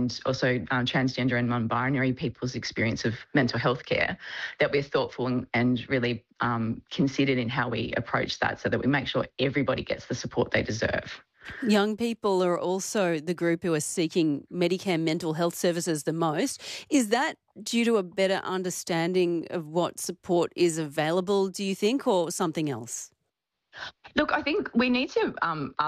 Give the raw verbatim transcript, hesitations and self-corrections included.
and also um, transgender and non-binary people's experience of mental health care, that we're thoughtful and, and really um, considered in how we approach that so that we make sure everybody gets the support they deserve. Young people are also the group who are seeking Medicare mental health services the most. Is that due to a better understanding of what support is available, do you think, or something else? Look, I think we need to um,